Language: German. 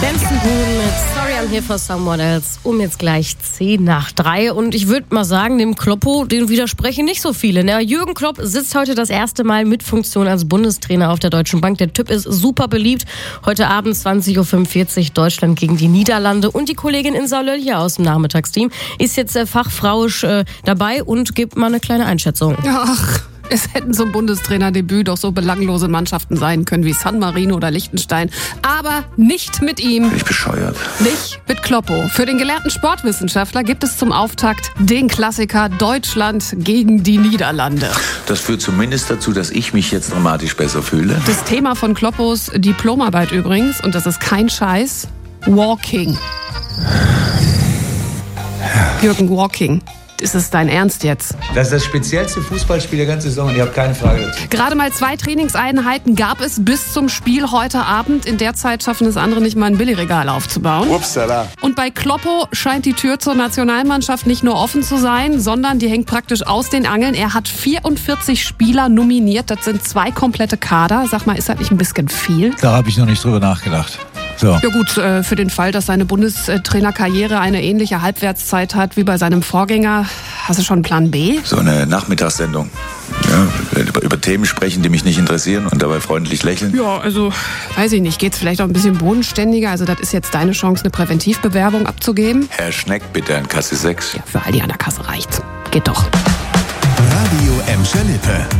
Benson Boone mit Sorry I'm Here for Someone Else jetzt gleich 2:10. Und ich würde mal sagen, dem Kloppo, den widersprechen nicht so viele. Ne? Jürgen Klopp sitzt heute das erste Mal mit Funktion als Bundestrainer auf der Deutschen Bank. Der Typ ist super beliebt. Heute Abend 20:45 Uhr Deutschland gegen die Niederlande. Und die Kollegin Insa Löll hier aus dem Nachmittagsteam ist jetzt fachfrauisch dabei und gibt mal eine kleine Einschätzung. Ach, es hätten zum Bundestrainerdebüt doch so belanglose Mannschaften sein können wie San Marino oder Liechtenstein. Aber nicht mit ihm. Bin ich bescheuert. Nicht mit Kloppo. Für den gelehrten Sportwissenschaftler gibt es zum Auftakt den Klassiker Deutschland gegen die Niederlande. Das führt zumindest dazu, dass ich mich jetzt dramatisch besser fühle. Das Thema von Kloppos Diplomarbeit übrigens, und das ist kein Scheiß, Walking. Jürgen, Walking. Ist es dein Ernst jetzt? Das ist das speziellste Fußballspiel der ganzen Saison und ihr habt keine Frage dazu. Gerade mal 2 Trainingseinheiten gab es bis zum Spiel heute Abend. In der Zeit schaffen es andere nicht mal ein Billigregal aufzubauen. Upsala. Und bei Kloppo scheint die Tür zur Nationalmannschaft nicht nur offen zu sein, sondern die hängt praktisch aus den Angeln. Er hat 44 Spieler nominiert. Das sind 2 komplette Kader. Sag mal, ist das nicht ein bisschen viel? Da habe ich noch nicht drüber nachgedacht. So. Ja gut, für den Fall, dass seine Bundestrainerkarriere eine ähnliche Halbwertszeit hat wie bei seinem Vorgänger, hast du schon einen Plan B? So eine Nachmittagssendung. Ja, über Themen sprechen, die mich nicht interessieren und dabei freundlich lächeln. Ja, also, weiß ich nicht, geht's vielleicht auch ein bisschen bodenständiger? Also das ist jetzt deine Chance, eine Präventivbewerbung abzugeben? Herr Schneck, bitte an Kasse 6. Ja, für Aldi an der Kasse reicht's. Geht doch. Radio Emscher Lippe.